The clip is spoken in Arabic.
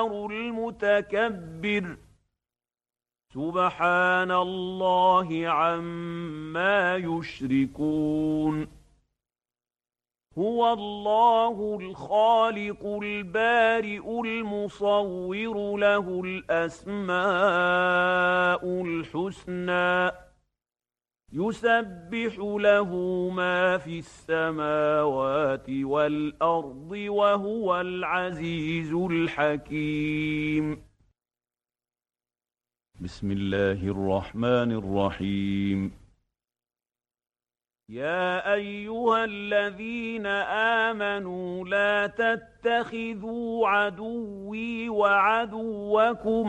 المتكبر سبحان الله عما يشركون هو الله الخالق البارئ المصور له الأسماء الحسنى يسبح له ما في السماوات والأرض وهو العزيز الحكيم بسم الله الرحمن الرحيم يا أيها الذين آمنوا لا تتخذوا عدوي وعدوكم